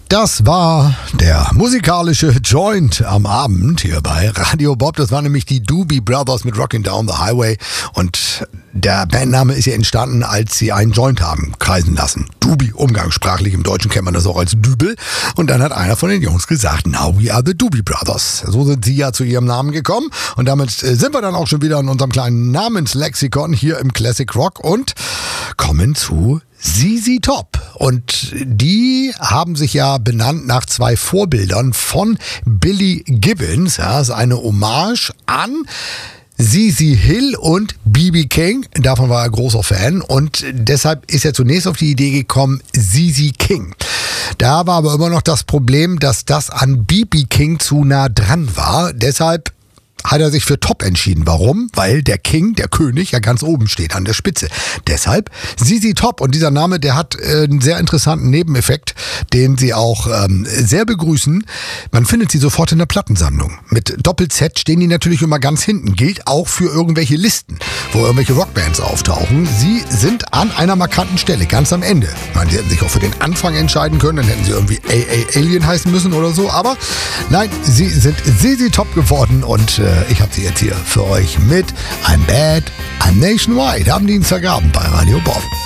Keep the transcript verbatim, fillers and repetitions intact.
Das war der musikalische Joint am Abend hier bei Radio Bob. Das waren nämlich die Doobie Brothers mit Rockin' Down the Highway. Und der Bandname ist ja entstanden, als sie einen Joint haben kreisen lassen. Doobie, umgangssprachlich, im Deutschen kennt man das auch als Dübel. Und dann hat einer von den Jungs gesagt, now we are the Doobie Brothers. So sind sie ja zu ihrem Namen gekommen. Und damit sind wir dann auch schon wieder in unserem kleinen Namenslexikon hier im Classic Rock und kommen zu Z Z Top. Und die haben sich ja benannt nach zwei Vorbildern von Billy Gibbons. Ja, das ist eine Hommage an Z Z Hill und B B King. Davon war er großer Fan. Und deshalb ist er zunächst auf die Idee gekommen, Z Z King. Da war aber immer noch das Problem, dass das an B B King zu nah dran war. Deshalb hat er sich für Top entschieden. Warum? Weil der King, der König, ja ganz oben steht, an der Spitze. Deshalb Z Z Top. Und dieser Name, der hat äh, einen sehr interessanten Nebeneffekt, den sie auch ähm, sehr begrüßen. Man findet sie sofort in der Plattensammlung. Mit Doppel-Z stehen die natürlich immer ganz hinten. Gilt auch für irgendwelche Listen, wo irgendwelche Rockbands auftauchen. Sie sind an einer markanten Stelle, ganz am Ende. Ich meine, die hätten sich auch für den Anfang entscheiden können, dann hätten sie irgendwie A A Alien heißen müssen oder so. Aber nein, sie sind Z Z Top geworden und äh, ich habe sie jetzt hier für euch mit I'm Bad, I'm Nationwide am Dienstagabend bei Radio Bob.